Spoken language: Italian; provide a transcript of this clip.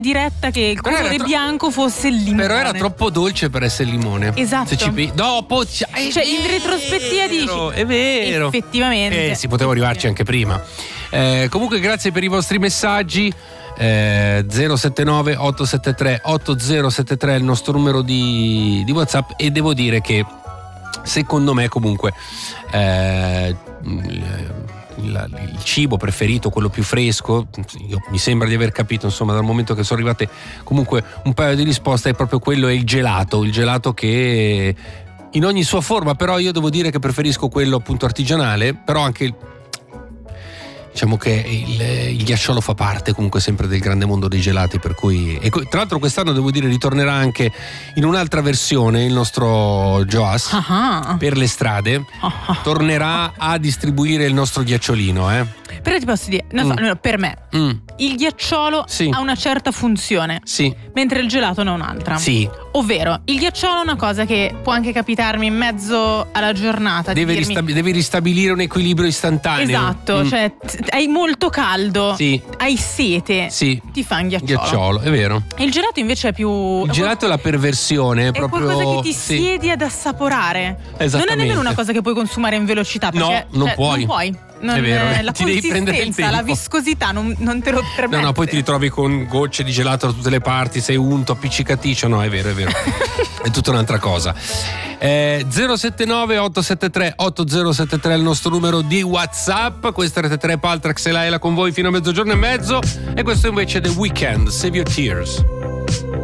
diretta che il colore bianco fosse il limone. Però era troppo dolce per essere il limone. Esatto. Dopo cioè in retrospettiva dici è vero. Effettivamente. Si poteva arrivarci anche prima. Comunque grazie per i vostri messaggi. 079 873 8073 è il nostro numero di WhatsApp, e devo dire che secondo me comunque il cibo preferito, quello più fresco, mi sembra di aver capito, insomma, dal momento che sono arrivate comunque un paio di risposte, è proprio quello, è il gelato che in ogni sua forma, però io devo dire che preferisco quello appunto artigianale, però anche diciamo che il ghiacciolo fa parte comunque sempre del grande mondo dei gelati, per cui, e tra l'altro quest'anno devo dire ritornerà anche in un'altra versione il nostro Joas per le strade, tornerà a distribuire il nostro ghiacciolino, Però ti posso dire, per me il ghiacciolo ha una certa funzione, mentre il gelato ne ha un'altra. Ovvero, il ghiacciolo è una cosa che può anche capitarmi in mezzo alla giornata. Devi ristabilire un equilibrio istantaneo. Esatto, cioè hai molto caldo, hai sete, ti fa un ghiacciolo. È vero. E il gelato invece è più... Il gelato è la perversione, è proprio qualcosa che ti siedi ad assaporare. Non è nemmeno una cosa che puoi consumare in velocità, perché non puoi. Non è vero, la ti devi prendere il tempo. La viscosità non te lo permette. No, poi ti ritrovi con gocce di gelato da tutte le parti, sei unto, appiccicaticcio. No, è vero. È tutta un'altra cosa. 079 873 8073 è il nostro numero di WhatsApp. Questa è Rete 3 Paltrax e Laila con voi fino a mezzogiorno e mezzo. E questo invece è The Weeknd, Save Your Tears.